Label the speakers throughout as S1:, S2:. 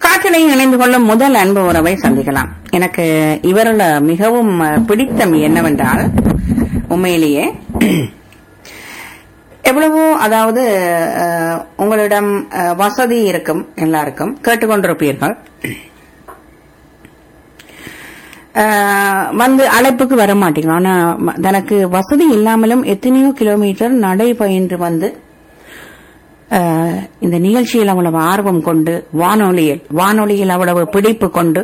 S1: காற்றலையும் இணைந்து கொள்ளும் முதல் அன்பு உறவை சந்திக்கலாம். எனக்கு இவருல மிகவும் பிடித்தம் என்னவென்றால், உண்மையிலேயே எவ்வளவோ, அதாவது உங்களிடம் வசதி இருக்கும், எல்லாருக்கும் கேட்டுக்கொண்டிருப்பீர்கள், வந்து அழைப்புக்கு வர மாட்டீங்க. ஆனா தனக்கு வசதி இல்லாமலும் எத்தனையோ கிலோமீட்டர் நடை பயின்று வந்து இந்த நிகழ்ச்சியில் அவ்வளவு ஆர்வம் கொண்டு, வானொலியில் அவ்வளவு பிடிப்பு கொண்டு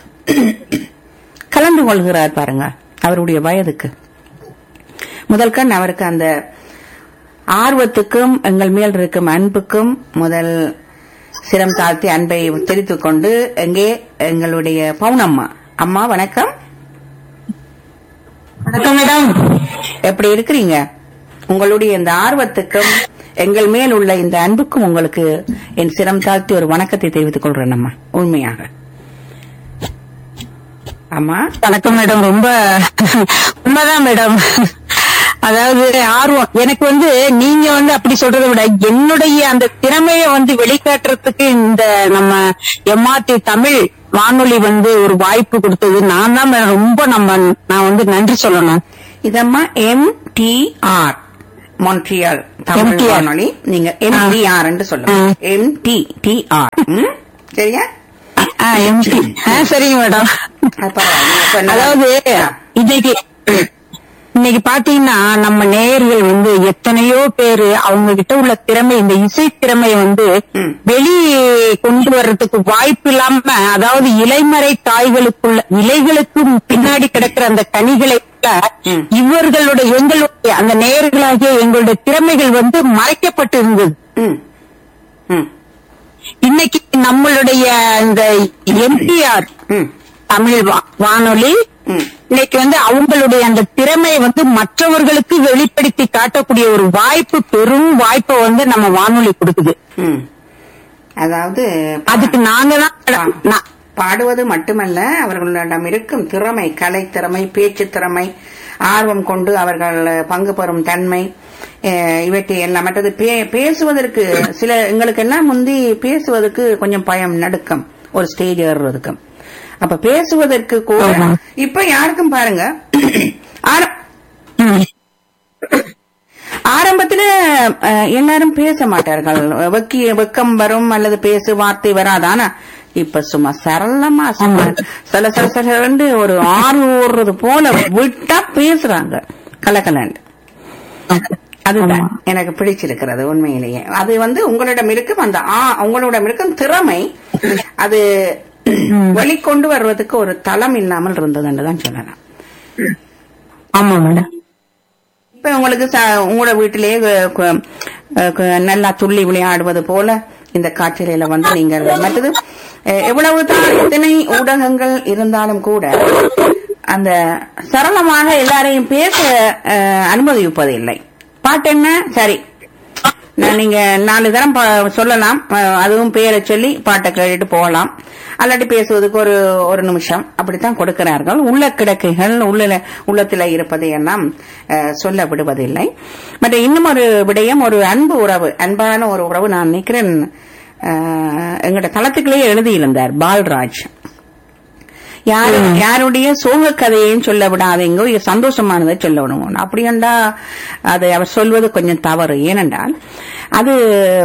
S1: கலந்து கொள்கிறார் பாருங்க. அவருடைய வயதுக்கு முதல் கண் அவருக்கு அந்த ஆர்வத்துக்கும் எங்கள் மேல் இருக்கும் அன்புக்கும் முதல் சிரம் தாழ்த்தி அன்பை தெரிவித்துக் கொண்டு, எங்கே எங்களுடைய பவுனம்மா. அம்மா வணக்கம்.
S2: வணக்கம் மேடம்,
S1: எப்படி இருக்கிறீங்க? உங்களுடைய இந்த ஆர்வத்துக்கும் எங்கள் மேல் உள்ள இந்த அன்புக்கும் உங்களுக்கு என் சிரம் தாழ்த்தி ஒரு வணக்கத்தை தெரிவித்துக் கொள்றேன் அம்மா. உண்மையாக அம்மா
S2: வணக்கம் மேடம். ரொம்ப உண்மைதான் மேடம். அதாவது ஆர்வம் எனக்கு நீங்க அப்படி சொல்றதை விட என்னுடைய அந்த திறமையை வெளிக்காட்டுறதுக்கு இந்த நம்ம எம்ஆர்டி தமிழ் வானொலி ஒரு வாய்ப்பு கொடுத்தது. நான் தான் ரொம்ப நான் நன்றி சொல்லணும்.
S1: இதம்மா MTR மொன்ட்ரியால் தமிழ் வானொலி. நீங்க MTR என்று சொல்லுங்க. MTR சரியா?
S2: சரிங்க மேடம். அதாவது இன்னைக்கு பாத்தீங்கன்னா நம்ம நேயர்கள் எத்தனையோ பேரு அவங்க கிட்ட உள்ள திறமை, இந்த இசை திறமையை வெளி கொண்டு வர்றதுக்கு வாய்ப்பு இல்லாம, அதாவது இலைமறை காய்களுக்குள்ள இலைகளுக்கும் பின்னாடி கிடக்கிற அந்த கனிகளை இவர்களுடைய எங்களுடைய அந்த நேயர்களாகிய எங்களுடைய திறமைகள் மறைக்கப்பட்டு இருந்தது. இன்னைக்கு நம்மளுடைய இந்த MTR தமிழ் வானொலி இன்னைக்கு அவங்களுடைய அந்த திறமையை மற்றவர்களுக்கு வெளிப்படுத்தி காட்டக்கூடிய ஒரு வாய்ப்பு, பெரும் வாய்ப்பை நம்ம வானொலி கொடுக்குது.
S1: அதாவது
S2: அதுக்கு நாங்க தான்
S1: பாடுவது மட்டுமல்ல, அவர்களிடம் இருக்கும் திறமை, கலை திறமை, பேச்சு திறமை, ஆர்வம் கொண்டு அவர்கள் பங்கு பெறும் தன்மை, இவற்றை எல்லாம். மற்றது பேசுவதற்கு சில எங்களுக்கு எல்லாம் முந்தி பேசுவதற்கு கொஞ்சம் பயம், நடுக்கம், ஒரு ஸ்டேஜ் ஏறுறதுக்கும். அப்ப பேசுவதற்கு கூட இப்ப யாருக்கும் பாருங்க, ஆரம்பத்துல எல்லாரும் பேச மாட்டார்கள், வெக்கம் வரும் அல்லது பேசு வார்த்தை வராதானா. இப்ப சும்மா சரளமா சில ஒரு ஆறு ஓடுறது போல விட்டா பேசுறாங்க கலக்கலண்டு. அதுதான் எனக்கு பிடிச்சிருக்கிறது உண்மையிலேயே. அது உங்களிடம் இருக்கும் அந்த உங்களிடம் இருக்கும் திறமை, அது வெளிக்கொண்டு வருவதற்கு ஒரு தளம் இல்லாமல் இருந்ததுன்னு சொல்லலாம்.
S2: ஆமா மேடம்.
S1: இப்ப உங்களுக்கு உங்களோட வீட்டிலேயே நல்லா துள்ளி விளையாடுவது போல இந்த காட்சியில நீங்கள் மற்றது எவ்வளவுதான் இத்தனை ஊடகங்கள் இருந்தாலும் கூட அந்த சரளமாக எல்லாரையும் பேச அனுமதிப்பதில்லை. பாட்டு என்ன சரி, நீங்க 4 தரம் சொல்லலாம், அதுவும் பேரை சொல்லி பாட்டை கேட்டுட்டு போகலாம், அல்லாட்டி பேசுவதற்கு ஒரு நிமிஷம் அப்படித்தான் கொடுக்கிறார்கள். உள்ள கிடக்கைகள் உள்ளத்துல இருப்பதை எல்லாம் சொல்ல விடுவதில்லை. மற்ற இன்னும் ஒரு விடயம், ஒரு அன்பு உறவு, அன்பான ஒரு உறவு. நான் நினைக்கிறேன் எங்கட தளத்துக்குள்ளேயே எழுதியிருந்தார் பால்ராஜ். யாருடைய சோக கதையையும் சொல்ல விடாதீங்க, சந்தோஷமானதை சொல்ல விடுவோம். அப்படியென்றா அது அவர் சொல்வது கொஞ்சம் தவறு. ஏனென்றால் அது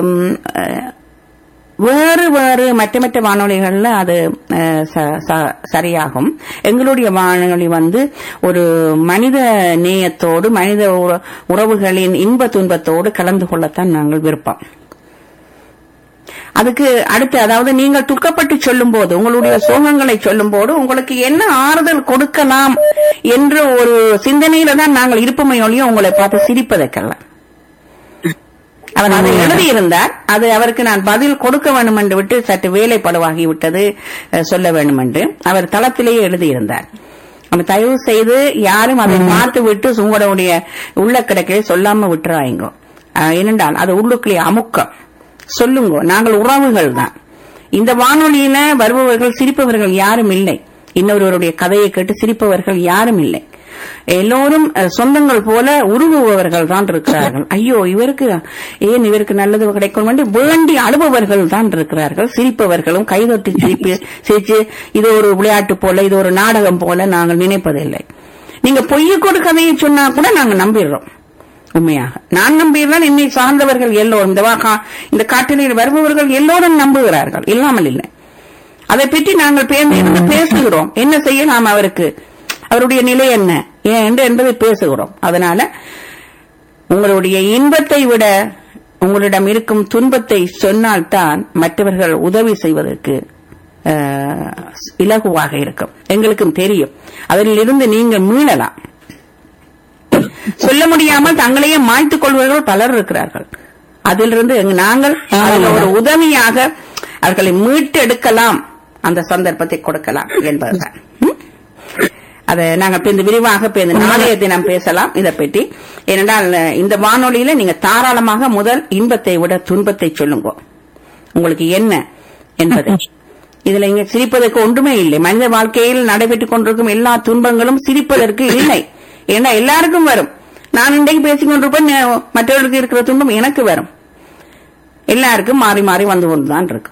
S1: வேறு வேறு மற்ற வானொலிகள்ல அது சரியாகும். எங்களுடைய வானொலி ஒரு மனித நேயத்தோடு, மனித உறவுகளின் இன்ப துன்பத்தோடு கலந்து கொள்ளத்தான் நாங்கள் விருப்பம். அதுக்கு அடுத்து, அதாவது நீங்கள் துக்கப்பட்டு சொல்லும் போது, உங்களுடைய சோகங்களை சொல்லும் போது உங்களுக்கு என்ன ஆறுதல் கொடுக்கலாம் என்ற ஒரு சிந்தனையில தான் நாங்கள் இருப்போமே ஒழிய உங்களை பார்த்து சிரிப்பதற்கல்ல. அவர் அதை எழுதியிருந்தார். அது அவருக்கு நான் பதில் கொடுக்க வேண்டும் என்று விட்டு சற்று வேலைப்படுவாகி விட்டது, சொல்ல வேண்டும் என்று அவர் தளத்திலேயே எழுதியிருந்தார். நம்ம தயவு செய்து யாரும் அதை பார்த்து விட்டு உங்களுடைய உள்ள கிடக்கை சொல்லாம விட்டுறாங்க. ஏனென்றால் அது உள்ளுக்குள்ளே அமுக்கம். சொல்லுங்க, நாங்கள் உறவுகள் தான். இந்த வானொலியில வருபவர்கள் சிரிப்பவர்கள் யாரும் இல்லை. இன்னொருவருடைய கதையை கேட்டு சிரிப்பவர்கள் யாரும் இல்லை. எல்லோரும் சொந்தங்கள் போல உருகுபவர்கள் தான் இருக்கிறார்கள். ஐயோ இவருக்கு நல்லது கிடைக்கும் வேண்டி அழுபவர்கள் தான் இருக்கிறார்கள். சிரிப்பவர்களும் கைதொட்டி சிரிச்சு இது ஒரு விளையாட்டு போல, இது ஒரு நாடகம் போல நாங்கள் நினைப்பதில்லை. நீங்க பொய்யக்கோடு கதையை சொன்னா கூட நாங்க நம்பிடுறோம். உண்மையாக நான் நம்பியிருந்தால் என்னை சார்ந்தவர்கள் எல்லோரும் இந்த காட்டில் வருபவர்கள் எல்லோரும் நம்புகிறார்கள், இல்லாமல் இல்லை. அதை பற்றி நாங்கள் பேசுகிறோம். என்ன செய்யலாம், அவருடைய நிலை என்ன என்பதை பேசுகிறோம். அதனால உங்களுடைய இன்பத்தை விட உங்களிடம் இருக்கும் துன்பத்தை சொன்னால்தான் மற்றவர்கள் உதவி செய்வதற்கு இலகுவாக இருக்கும். எங்களுக்கும் தெரியும், அதிலிருந்து நீங்கள் மீளலாம். சொல்ல முடியாமல் தங்களையே மாய்த்துக் கொள்வர்கள் பலர் இருக்கிறார்கள். அதிலிருந்து நாங்கள் ஒரு உதவியாக அவர்களை மீட்டெடுக்கலாம், அந்த சந்தர்ப்பத்தை கொடுக்கலாம் என்பதுதான். அதை நாங்கள் விரிவாக நாளைய தினம் பேசலாம் இதை பற்றி. ஏனென்றால் இந்த வானொலியில நீங்க தாராளமாக முதல் இன்பத்தை விட துன்பத்தை சொல்லுங்க, உங்களுக்கு என்ன என்பது. இதுல இங்க சிரிப்பதற்கு ஒன்றுமே இல்லை. மனித வாழ்க்கையில் நடைபெற்றுக் கொண்டிருக்கும் எல்லா துன்பங்களும் சிரிப்பதற்கு இல்லை. ஏன்னா எல்லாருக்கும் வரும். நான் இன்றைக்கு பேசிக் கொண்டிருப்பேன், மற்றவர்களுக்கு இருக்கிற துன்பம் எனக்கு வரும். எல்லாருக்கும் மாறி மாறி வந்து கொண்டுதான் இருக்கு.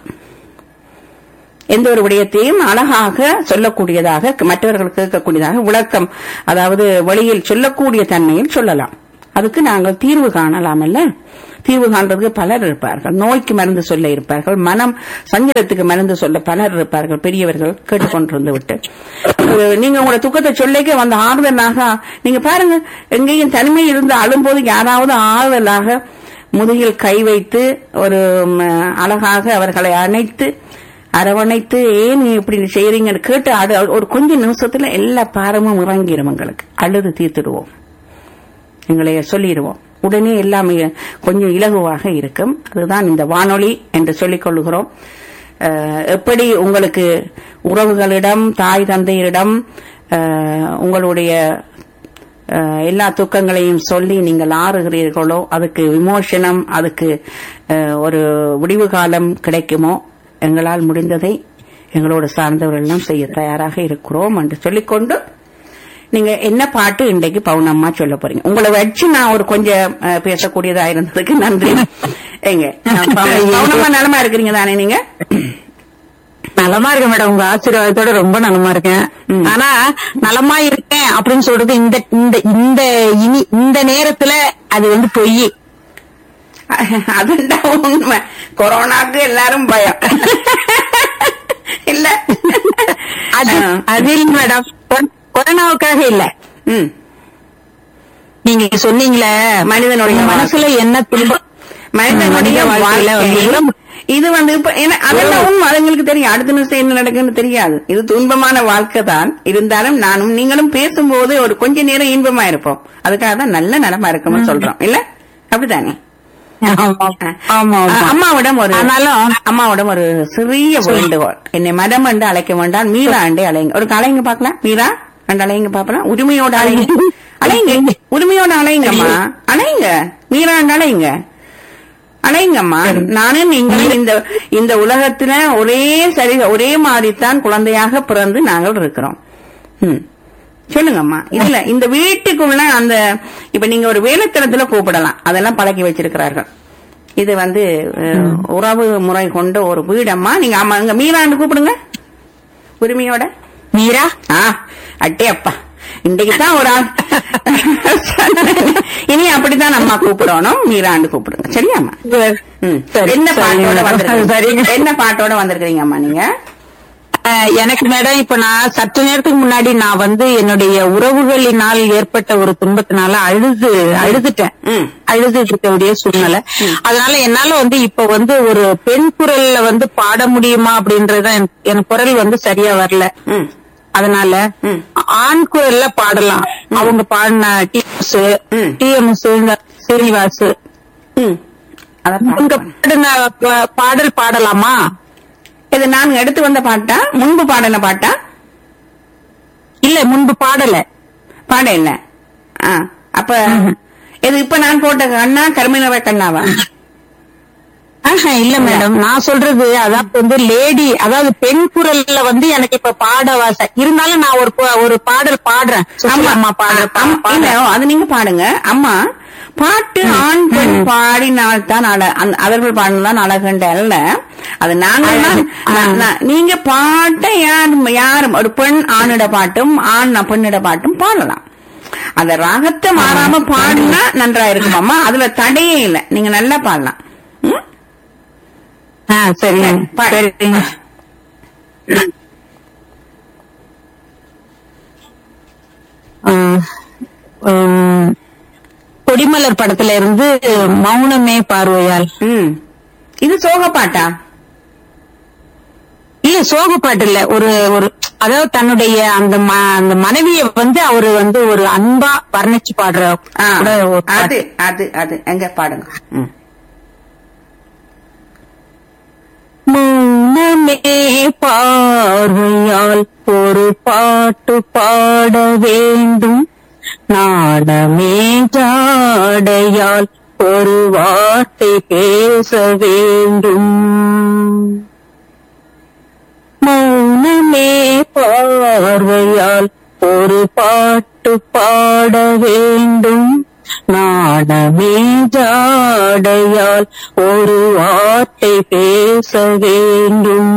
S1: எந்த ஒரு விடயத்தையும் அழகாக சொல்லக்கூடியதாக, மற்றவர்களுக்கு கேட்கக்கூடியதாக விளக்கம், அதாவது வழியில் சொல்லக்கூடிய தன்மையில் சொல்லலாம். அதுக்கு நாங்கள் தீர்வு காணலாம். அல்ல, தீர்வு காண்றதுக்கு பலர் இருப்பார்கள். நோய்க்கு மருந்து சொல்ல இருப்பார்கள், மனம் சஞ்சலத்துக்கு மருந்து சொல்ல பலர் இருப்பார்கள். பெரியவர்கள் கேட்டுக்கொண்டிருந்து விட்டு நீங்க உங்களோட துக்கத்தை சொல்லிக்க வந்த ஆறுதலாக நீங்க பாருங்க. எங்கேயும் தனிமை இருந்து அழும்போது யாராவது ஆறுதலாக முதுகில் கை வைத்து ஒரு அழகாக அவர்களை அரவணைத்து ஏன் நீ இப்படி செய்யறீங்கன்னு கேட்டு ஒரு கொஞ்ச நிமிஷத்துல எல்லா பாரமும் இறங்கிடும். எங்களுக்கு அழுது தீர்த்துடுவோம், எங்களை சொல்லிடுவோம். உடனே எல்லாமே கொஞ்சம் இலகுவாக இருக்கும். அதுதான் இந்த வானொலி என்று சொல்லிக் கொள்கிறோம். எப்படி உங்களுக்கு உறவுகளிடம், தாய் தந்தையரிடம் உங்களுடைய எல்லா துக்கங்களையும் சொல்லி நீங்கள் ஆறுகிறீர்களோ, அதுக்கு விமோசனம், அதுக்கு ஒரு விடிவு காலம் கிடைக்குமோ, எங்களால் முடிந்ததை எங்களோடு சார்ந்தவர்கள் செய்ய தயாராக இருக்கிறோம் என்று சொல்லிக்கொண்டு, நீங்க என்ன பாட்டு இன்றைக்கு பவுனம்மா சொல்ல போறீங்க? உங்களை வச்சு நான் ஒரு கொஞ்சம் பேசக்கூடியதா இருந்ததுக்கு நன்றி. எங்க பவுனம்மா நலமா இருக்கிறீங்க தானே? நீங்க
S2: நலமா இருக்கேன் மேடம், உங்க ஆசீர்வாதத்தோட ரொம்ப நலமா இருக்கேன். ஆனா நலமா இருக்கேன் அப்படின்னு சொல்றது இந்த நேரத்துல அது பொய்.
S1: அதுதான் உண்மை. கொரோனாக்கு எல்லாரும் பயம் இல்ல,
S2: அது இல்ல மேடம், கொரோனாவுக்காக இல்ல. நீங்க சொன்னீங்களே மனிதனுடைய மனசுல என்ன துன்பம்,
S1: மனிதனுடைய வாழ்க்கையில இது இப்ப அதெல்லாம் உண்மை. அதுங்களுக்கு தெரியும், அடுத்த நிமிஷம் என்ன நடக்குன்னு தெரியாது. இது துன்பமான வாழ்க்கை தான். இருந்தாலும் நானும் நீங்களும் பேசும்போது ஒரு கொஞ்ச நேரம் இன்பமா இருப்போம். அதுக்காக தான் நல்ல நலமா இருக்கும்னு சொல்றோம். இல்ல அப்படித்தானே? அம்மாவிடம் ஒரு சிறிய வேண்டுகோள். என்னை மடம் என்று அழைக்க வேண்டாம், மீரா அண்டே அலைங்க. ஒரு அலைங்க பாக்கலாம், மீரா ரெண்டு அலைங்க பாக்கலாம். உரிமையோட அலைங்க, உரிமையோட அலைங்கம்மா, அலைங்க. மீரா அண்டு அலைங்க, அலைங்கம்மா. நானும் நீங்களும் இந்த உலகத்துல ஒரே மாதிரித்தான் குழந்தையாக பிறந்து நாங்கள் இருக்கிறோம். சொல்லுங்கம்மா. இதுல இந்த வீட்டுக்குள்ள இப்ப நீங்க ஒரு வேலைத்தளத்துல கூப்பிடலாம், அதெல்லாம் பழக்கி வச்சிருக்கிறார்கள். இது உறவு முறை கொண்ட ஒரு வீடம்மா. நீங்க அம்மா இங்க மீரான்னு கூப்பிடுங்க, உரிமையோட.
S2: மீரா
S1: அட்டே அப்பா, இன்றைக்குதான் ஒரு ஆள் இனி அப்படித்தான் அம்மா கூப்பிடணும், மீராண்டு கூப்பிடுங்க. சரியாம்மா? என்ன பாட்டோட வந்திருக்கீங்க அம்மா நீங்க?
S2: எனக்கு மேடம், இப்ப நான் சற்று நேரத்துக்கு முன்னாடி நான் என்னுடைய உறவுகளினால் ஏற்பட்ட ஒரு துன்பத்தினால அழுதுட்டு இருக்கக்கூடிய சூழ்நிலை. அதனால என்னால இப்ப ஒரு பெண் குரல்ல பாட முடியுமா அப்படின்றத என் குரல் சரியா வரல. அதனால ஆண் குரல்ல பாடலாம். அவங்க பாடின டிஎம்எஸ் சீனிவாசு பாடின பாடல் பாடலாமா?
S1: இது நான் எடுத்து வந்த பாட்டா, முன்பு பாடல பாட்டா?
S2: இல்ல, முன்பு பாடல
S1: இல்ல. அப்ப இது இப்ப நான் போட்ட கண்ணா, கருமினவ கண்ணாவா?
S2: இல்ல மேடம், நான் சொல்றது அதாவது வந்து லேடி, அதாவது பெண் குரல்ல வந்து எனக்கு இப்ப பாட வாசை இருந்தாலும் நான் ஒரு பாடல் பாடுறேன். அம்மா பாடுறேன்.
S1: அது நீங்க பாடுங்க அம்மா. பாட்டு ஆண் பெண் பாடினால்தான் அவர்கள் பாடினால்தான் அழகுண்ட அல்ல. அது நாங்க நீங்க பாட்ட யாரும் ஒரு பெண் ஆணிட பாட்டும் ஆண் பெண்ணிட பாட்டும் பாடலாம். அந்த ராகத்தை மாறாம பாடினா நன்றா இருக்கும் அம்மா. அதுல தடையே இல்லை, நீங்க நல்லா பாடலாம்.
S2: சரி. கொடிமலர் படத்துல இருந்து மௌனமே பார்வையால்.
S1: இது சோக பாட்டா?
S2: இல்ல, சோக பாட்டு இல்ல. ஒரு அதாவது தன்னுடைய அந்த மனைவிய வந்து அவரு வந்து ஒரு அன்பா வர்ணிச்சு பாடுற.
S1: அது அது அது எங்க பாடுங்க.
S2: மௌனமே பார்வையால் ஒரு பாட்டு பாட வேண்டும், நாணமே ஜாடையால் ஒரு வார்த்தை பேச வேண்டும். மௌனமே பார்வையால் ஒரு பாட்டு பாட வேண்டும், நாணமே ஜாடையால் ஒரு வார்த்தை பேச வேண்டும்.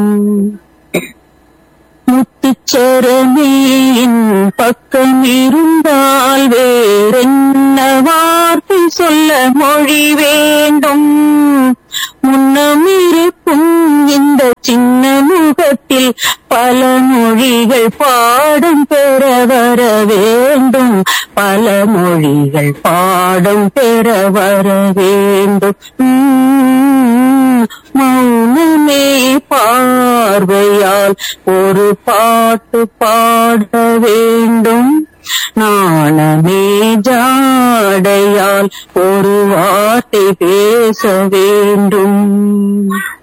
S2: முத்துச்சரமேயின் பக்கம் இருந்தால் வேறென்ன வார்த்தை சொல்ல மொழி வேண்டும். முன்னம் இருக்கும் இந்த சின்ன முகத்தில் பல மொழிகள் பாடம் பெற வர வேண்டும், பல மொழிகள் பாடம் பெற வர வேண்டும். மௌனமே பார்வையால் ஒரு பாட்டு பாட வேண்டும், நாணமே ஜாடையால் ஒரு வார்த்தை பேச வேண்டும்.